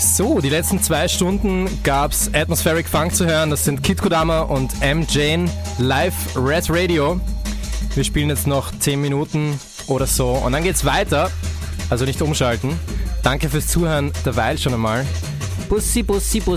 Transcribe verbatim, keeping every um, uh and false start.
So, die letzten zwei Stunden gab's Atmospheric Funk zu hören. Das sind Kid Kodama und M. Jane live Red Radio. Wir spielen jetzt noch zehn Minuten oder so und dann geht's weiter. Also nicht umschalten. Danke fürs Zuhören derweil schon einmal. Bussi, bussi, bussi.